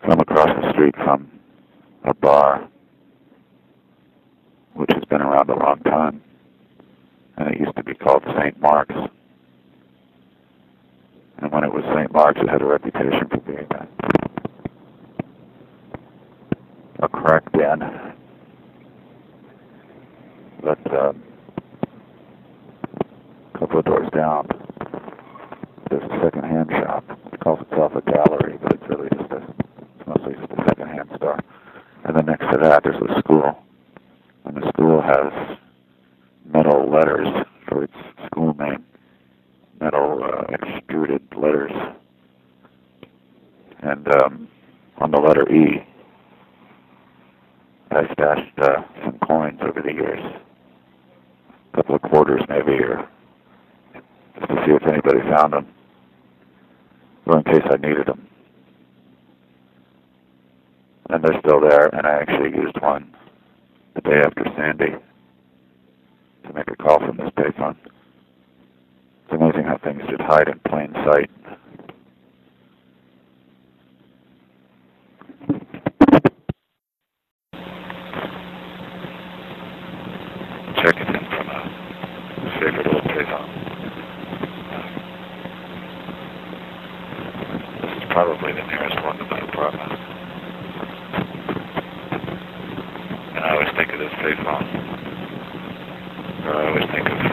I'm across the street from a bar which has been around a long time, and it used to be called St. Mark's. And when it was St. Mark's, it had a reputation for being a crack den. But a couple of doors down, there's a second-hand shop. It calls itself a gallery, but it's really it's mostly just a second-hand store. And then next to that, there's a school. And the school has metal letters for its school name. Metal extruded letters. And on the letter E, I stashed some coins over the years. A couple of quarters maybe, or just to see if anybody found them, or in case I needed them. And they're still there, and I actually used one the day after Sandy to make a call from this payphone. It's amazing how things just hide in plain sight. Checking in from a favorite old payphone. This is probably the nearest one to my apartment. And I always think of this payphone, or I always think of